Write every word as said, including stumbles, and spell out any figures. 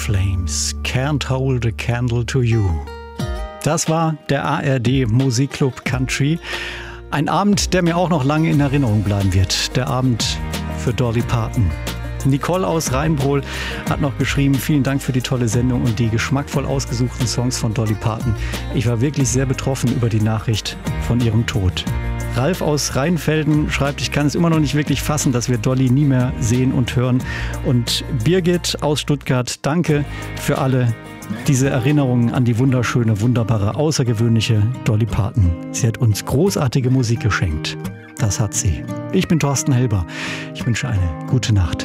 Flames, Can't Hold a Candle to You. Das war der A R D Musikclub Country. Ein Abend, der mir auch noch lange in Erinnerung bleiben wird. Der Abend für Dolly Parton. Nicole aus Rheinbrohl hat noch geschrieben, vielen Dank für die tolle Sendung und die geschmackvoll ausgesuchten Songs von Dolly Parton. Ich war wirklich sehr betroffen über die Nachricht von ihrem Tod. Ralf aus Rheinfelden schreibt, ich kann es immer noch nicht wirklich fassen, dass wir Dolly nie mehr sehen und hören. Und Birgit aus Stuttgart, danke für alle diese Erinnerungen an die wunderschöne, wunderbare, außergewöhnliche Dolly Parton. Sie hat uns großartige Musik geschenkt. Das hat sie. Ich bin Thorsten Helber. Ich wünsche eine gute Nacht.